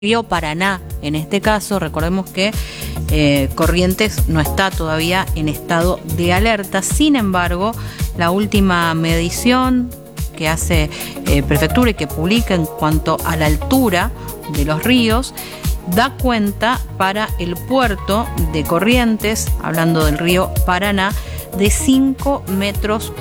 Río Paraná. En este caso, recordemos que Corrientes no está todavía en estado de alerta. Sin embargo, la última medición que hace Prefectura y que publica en cuanto a la altura de los ríos da cuenta para el puerto de Corrientes, hablando del río Paraná, de 5 metros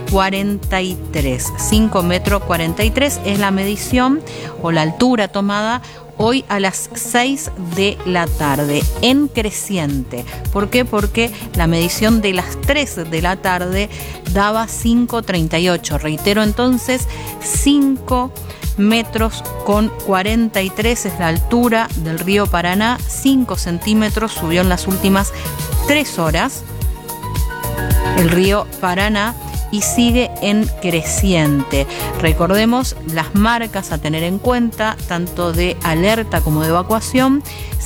43. 5 metros 43 es la medición o la altura tomada hoy a las 6 de la tarde, en creciente. ¿Por qué? Porque la medición de las 3 de la tarde daba 5,38. Reitero entonces, 5 metros con 43 es la altura del río Paraná. 5 centímetros subió en las últimas 3 horas el río Paraná y sigue en creciente. Recordemos las marcas a tener en cuenta, tanto de alerta como de evacuación: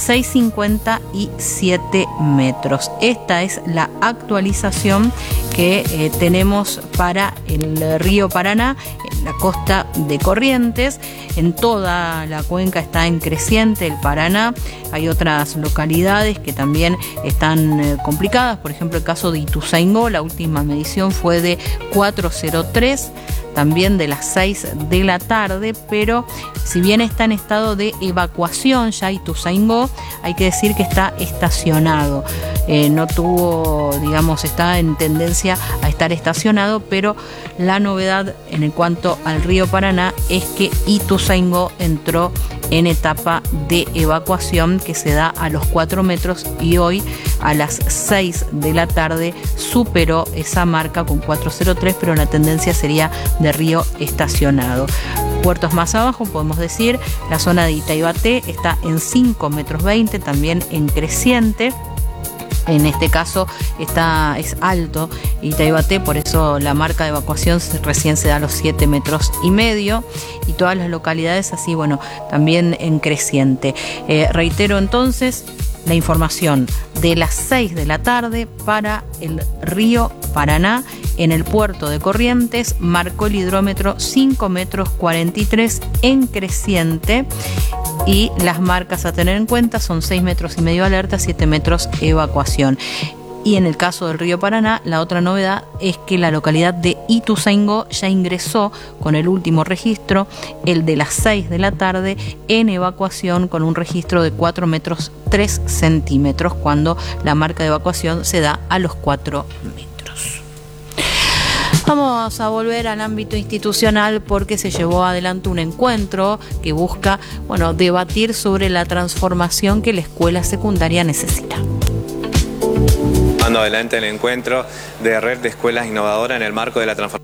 6,50 y 7 metros. Esta es la actualización que tenemos para el río Paraná, en la costa de Corrientes. En toda la cuenca está en creciente el Paraná. Hay otras localidades que también están complicadas. Por ejemplo, el caso de Ituzaingó, la última medición fue de 4,03, también de las 6 de la tarde, pero si bien está en estado de evacuación ya Ituzaingó, hay que decir que está estacionado. No tuvo, digamos, está en tendencia a estar estacionado, pero la novedad en cuanto al río Paraná es que Ituzaingó entró en etapa de evacuación, que se da a los 4 metros, y hoy a las 6 de la tarde superó esa marca con 4,03, pero la tendencia sería de río estacionado. Puertos más abajo, podemos decir, la zona de Itaibaté está en 5 metros 20, también en creciente. En este caso es alto Itaibaté, por eso la marca de evacuación recién se da a los 7,5 metros, y todas las localidades así, bueno, también en creciente. Reitero entonces la información de las 6 de la tarde para el río Paraná. En el puerto de Corrientes marcó el hidrómetro 5 metros 43 en creciente, y las marcas a tener en cuenta son 6,5 metros alerta, 7 metros evacuación. Y en el caso del río Paraná, la otra novedad es que la localidad de Ituzaingó ya ingresó con el último registro, el de las 6 de la tarde, en evacuación con un registro de 4 metros 3 centímetros, cuando la marca de evacuación se da a los 4 metros. Vamos a volver al ámbito institucional porque se llevó adelante un encuentro que busca, debatir sobre la transformación que la escuela secundaria necesita. Llevando adelante el encuentro de Red de Escuelas Innovadoras en el marco de la transformación.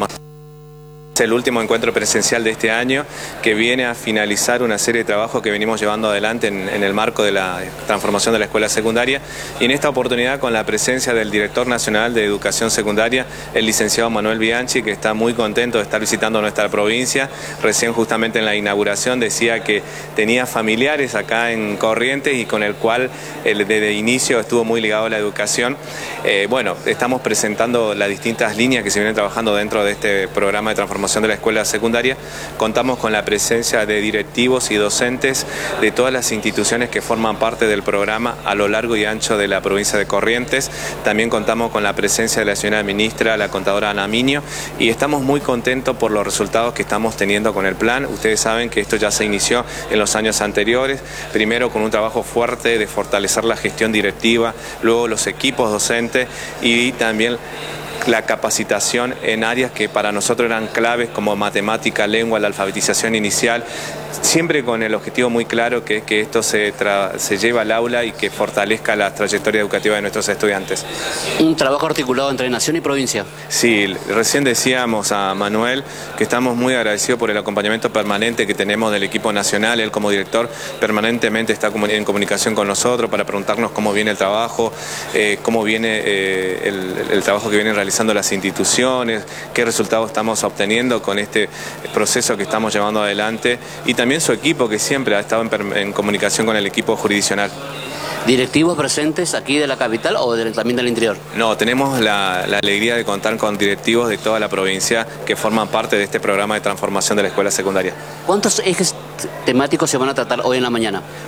Es el último encuentro presencial de este año, que viene a finalizar una serie de trabajos que venimos llevando adelante en el marco de la transformación de la escuela secundaria, y en esta oportunidad con la presencia del Director Nacional de Educación Secundaria, el licenciado Manuel Bianchi, que está muy contento de estar visitando nuestra provincia. Recién, justamente en la inauguración, decía que tenía familiares acá en Corrientes y con el cual desde inicio estuvo muy ligado a la educación. Estamos presentando las distintas líneas que se vienen trabajando dentro de este programa de transformación de la escuela secundaria. Contamos con la presencia de directivos y docentes de todas las instituciones que forman parte del programa a lo largo y ancho de la provincia de Corrientes. También contamos con la presencia de la señora ministra, la contadora Ana Miño, y estamos muy contentos por los resultados que estamos teniendo con el plan. Ustedes saben que esto ya se inició en los años anteriores, primero con un trabajo fuerte de fortalecer la gestión directiva, luego los equipos docentes y también la capacitación en áreas que para nosotros eran claves, como matemática, lengua, la alfabetización inicial, siempre con el objetivo muy claro que es que esto se lleve al aula y que fortalezca la trayectoria educativa de nuestros estudiantes. Un trabajo articulado entre nación y provincia. Sí, recién decíamos a Manuel que estamos muy agradecidos por el acompañamiento permanente que tenemos del equipo nacional. Él, como director, permanentemente está en comunicación con nosotros para preguntarnos cómo viene el trabajo, cómo viene el trabajo que vienen realizando las instituciones, qué resultados estamos obteniendo con este proceso que estamos llevando adelante, y también su equipo, que siempre ha estado en comunicación con el equipo jurisdiccional. ¿Directivos presentes aquí de la capital o también del interior? No, tenemos la alegría de contar con directivos de toda la provincia que forman parte de este programa de transformación de la escuela secundaria. ¿Cuántos ejes temáticos se van a tratar hoy en la mañana?